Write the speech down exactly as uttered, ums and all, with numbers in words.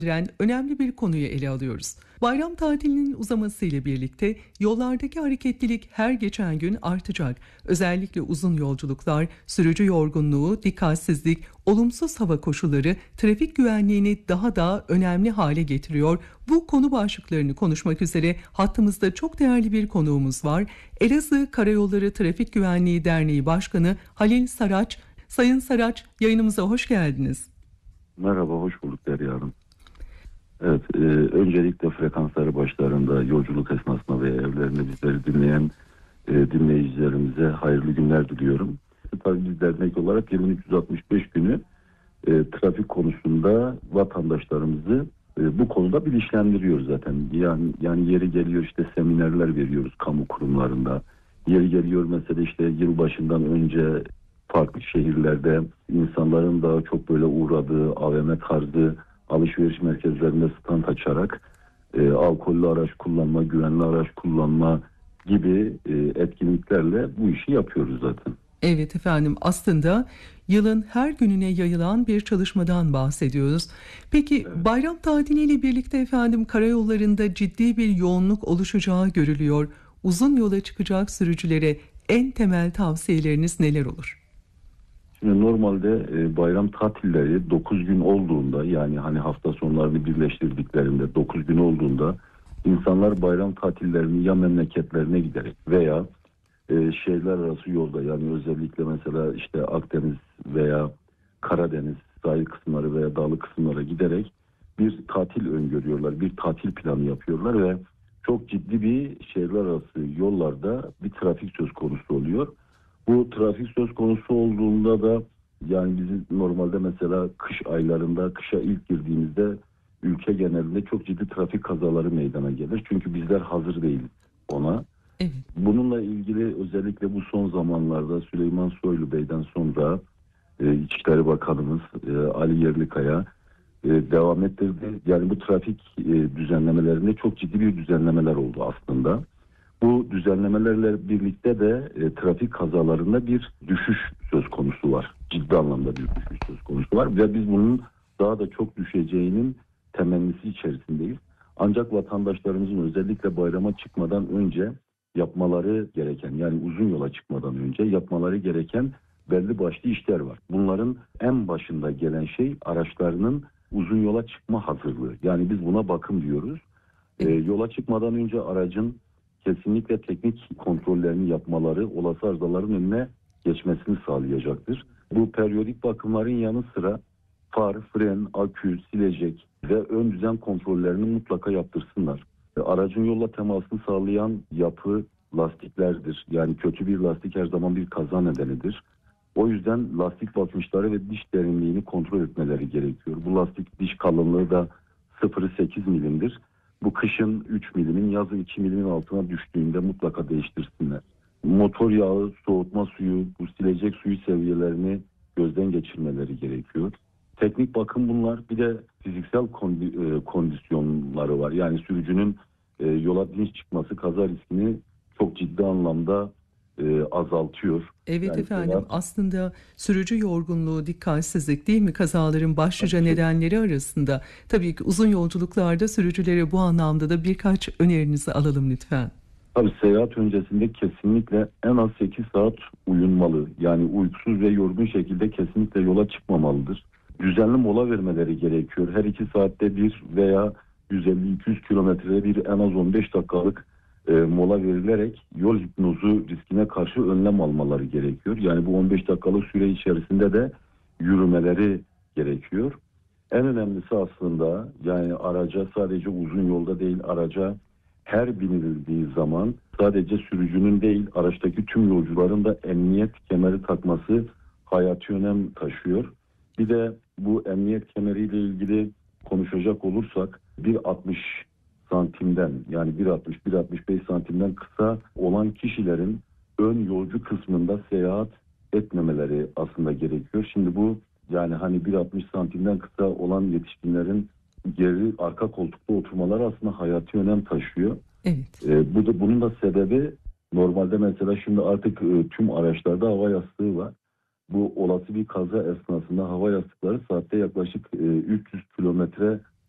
önemli bir konuyu ele alıyoruz. Bayram tatilinin uzamasıyla birlikte yollardaki hareketlilik her geçen gün artacak. Özellikle uzun yolculuklar, sürücü yorgunluğu, dikkatsizlik, olumsuz hava koşulları trafik güvenliğini daha da önemli hale getiriyor. Bu konu başlıklarını konuşmak üzere hattımızda çok değerli bir konuğumuz var. Elazığ Karayolları Trafik Güvenliği Derneği Başkanı Halil Saraç. Sayın Saraç, yayınımıza hoş geldiniz. Merhaba, hoş bulduk Derya Hanım. Evet, e, öncelikle frekansları başlarında yolculuk esnasında ve evlerinde bizleri dinleyen e, dinleyicilerimize hayırlı günler diliyorum. Tabii biz dernek olarak yılın üç yüz altmış beş günü e, trafik konusunda vatandaşlarımızı e, bu konuda bilinçlendiriyoruz zaten. Yani, yani yeri geliyor işte seminerler veriyoruz kamu kurumlarında. Yeri geliyor mesela işte yılbaşından önce farklı şehirlerde insanların daha çok böyle uğradığı A V M tarzı alışveriş merkezlerinde stand açarak e, alkollü araç kullanma, güvenli araç kullanma gibi e, etkinliklerle bu işi yapıyoruz zaten. Evet efendim, aslında yılın her gününe yayılan bir çalışmadan bahsediyoruz. Peki Evet. bayram tatiliyle birlikte efendim karayollarında ciddi bir yoğunluk oluşacağı görülüyor. Uzun yola çıkacak sürücülere en temel tavsiyeleriniz neler olur? Şimdi normalde e, bayram tatilleri dokuz gün olduğunda, yani hani hafta sonlarını birleştirdiklerinde dokuz gün olduğunda insanlar bayram tatillerini ya memleketlerine giderek veya e, şehirler arası yolda, yani özellikle mesela işte Akdeniz veya Karadeniz sahil kısımları veya dağlık kısımlara giderek bir tatil öngörüyorlar, bir tatil planı yapıyorlar ve çok ciddi bir şehirler arası yollarda bir trafik söz konusu oluyor. Bu trafik söz konusu olduğunda da yani bizim normalde mesela kış aylarında, kışa ilk girdiğimizde ülke genelinde çok ciddi trafik kazaları meydana gelir. Çünkü bizler hazır değiliz ona. Evet. Bununla ilgili özellikle bu son zamanlarda Süleyman Soylu Bey'den sonra e, İçişleri Bakanımız e, Ali Yerlikaya e, devam ettirdi. Yani bu trafik e, düzenlemelerinde çok ciddi bir düzenlemeler oldu aslında. Bu düzenlemelerle birlikte de e, trafik kazalarında bir düşüş söz konusu var. Ciddi anlamda bir düşüş söz konusu var ve biz bunun daha da çok düşeceğinin temennisi içerisindeyiz. Ancak vatandaşlarımızın özellikle bayrama çıkmadan önce yapmaları gereken, yani uzun yola çıkmadan önce yapmaları gereken belli başlı işler var. Bunların en başında gelen şey araçlarının uzun yola çıkma hazırlığı. Yani biz buna bakım diyoruz. E, yola çıkmadan önce aracın kesinlikle teknik kontrollerini yapmaları olası arızaların önüne geçmesini sağlayacaktır. Bu periyodik bakımların yanı sıra far, fren, akü, silecek ve ön düzen kontrollerini mutlaka yaptırsınlar. E, Aracın yolla temasını sağlayan yapı lastiklerdir. Yani kötü bir lastik her zaman bir kaza nedenidir. O yüzden lastik basınçları ve diş derinliğini kontrol etmeleri gerekiyor. Bu lastik diş kalınlığı da sıfır virgül sekiz milimdir. Bu kışın üç milimin, yazın iki milimin altına düştüğünde mutlaka değiştirsinler. Motor yağı, soğutma suyu, bu silecek suyu seviyelerini gözden geçirmeleri gerekiyor. Teknik bakım bunlar. Bir de fiziksel kondi, e, kondisyonları var. Yani sürücünün e, yola dinç çıkması kaza riskini çok ciddi anlamda e, azaltıyor. Evet Yani efendim, seyahat, aslında sürücü yorgunluğu, dikkatsizlik değil mi kazaların başlıca nedenleri arasında. Tabii ki uzun yolculuklarda sürücülere bu anlamda da birkaç önerinizi alalım lütfen. tabii seyahat öncesinde kesinlikle en az sekiz saat uyunmalı. Yani uykusuz ve yorgun şekilde kesinlikle yola çıkmamalıdır. Düzenli mola vermeleri gerekiyor. Her iki saatte bir veya yüz elli iki yüz kilometrede bir en az on beş dakikalık e, mola verilerek yol hipnozu riskine karşı önlem almaları gerekiyor. Yani bu on beş dakikalık süre içerisinde de yürümeleri gerekiyor. En önemlisi aslında yani araca sadece uzun yolda değil, araca her binildiği zaman sadece sürücünün değil araçtaki tüm yolcuların da emniyet kemeri takması hayati önem taşıyor. Bir de bu emniyet kemeriyle ilgili konuşacak olursak bir altmış santimden, yani bir altmış bir altmış beş santimden kısa olan kişilerin ön yolcu kısmında seyahat etmemeleri aslında gerekiyor. Şimdi bu yani hani bir altmış santimden kısa olan yetişkinlerin geri arka koltukta oturmaları aslında hayati önem taşıyor. Evet. E, bu da bunun da sebebi normalde mesela şimdi artık e, tüm araçlarda hava yastığı var. Bu olası bir kaza esnasında hava yastıkları saatte yaklaşık e, üç yüz kilometre